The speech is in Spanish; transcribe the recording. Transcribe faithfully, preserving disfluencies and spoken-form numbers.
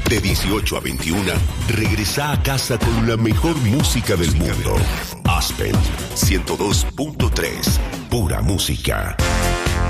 De dieciocho a veintiuna, regresa a casa con la mejor música del mundo. Aspen ciento dos punto tres, pura música.